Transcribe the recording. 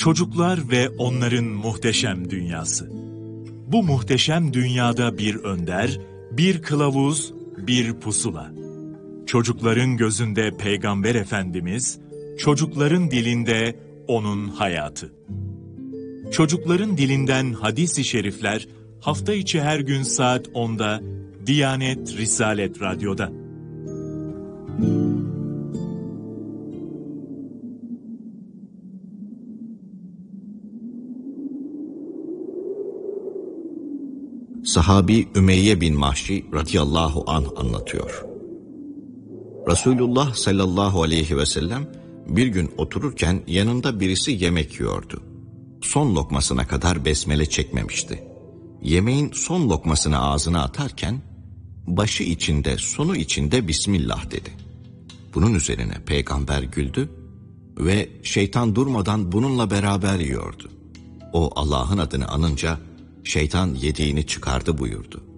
Çocuklar ve onların muhteşem dünyası. Bu muhteşem dünyada bir önder, bir kılavuz, bir pusula. Çocukların gözünde Peygamber Efendimiz, çocukların dilinde onun hayatı. Çocukların dilinden hadis-i şerifler hafta içi her gün saat 10'da Diyanet Risalet Radyo'da. Sahabi Ümeyye bin Mahşi radıyallahu anh anlatıyor. Resulullah sallallahu aleyhi ve sellem bir gün otururken yanında birisi yemek yiyordu. Son lokmasına kadar besmele çekmemişti. Yemeğin son lokmasını ağzına atarken başı içinde sonu içinde Bismillah dedi. Bunun üzerine peygamber güldü ve şeytan durmadan bununla beraber yiyordu. O Allah'ın adını anınca şeytan yediğini çıkardı buyurdu.